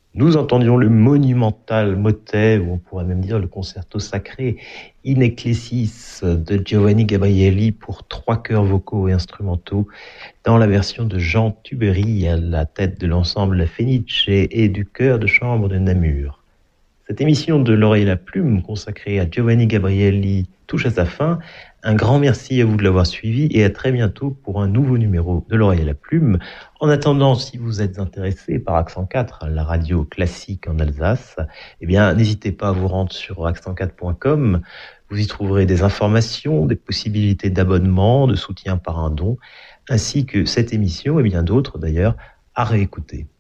Nous entendions le monumental motet, ou on pourrait même dire le concerto sacré In Ecclesis de Giovanni Gabrieli pour 3 chœurs vocaux et instrumentaux dans la version de Jean Tuberi à la tête de l'ensemble La Fenice et du chœur de chambre de Namur. Cette émission de L'Oreille et la Plume consacrée à Giovanni Gabrieli touche à sa fin. Un grand merci à vous de l'avoir suivi et à très bientôt pour un nouveau numéro de L'Oreille et la Plume. En attendant, si vous êtes intéressé par Accent 4, la radio classique en Alsace, eh bien, n'hésitez pas à vous rendre sur accent4.com. Vous y trouverez des informations, des possibilités d'abonnement, de soutien par un don, ainsi que cette émission et bien d'autres d'ailleurs à réécouter.